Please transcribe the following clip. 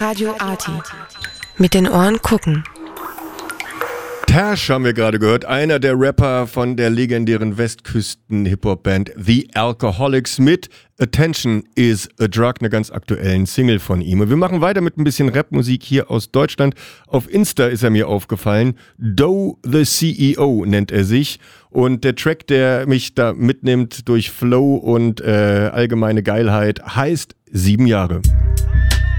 Radio Arty. Mit den Ohren gucken. Tash haben wir gerade gehört, einer der Rapper von der legendären Westküsten-Hip-Hop-Band The Alcoholics mit Attention is a Drug, einer ganz aktuellen Single von ihm. Und wir machen weiter mit ein bisschen Rapmusik hier aus Deutschland. Auf Insta ist er mir aufgefallen. Doe the CEO nennt er sich. Und der Track, der mich da mitnimmt durch Flow und allgemeine Geilheit, heißt 7 Jahre.